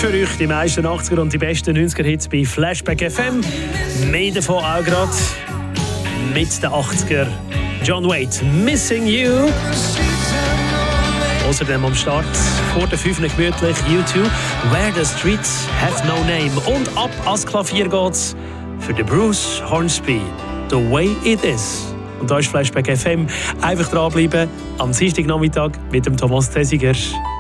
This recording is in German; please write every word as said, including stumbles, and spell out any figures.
Für euch die meisten achtziger und die besten neunziger-Hits bei Flashback F M. Mehr davon auch gerade mit den achtziger. John Waite, Missing You. Außerdem am Start vor der fünf gemütlich U zwei, Where the Streets Have No Name. Und ab ans Klavier geht's für den Bruce Hornsby, The Way It Is. Und da ist Flashback F M. Einfach dranbleiben am Dienstagnachmittag mit dem Thomas Tessiger.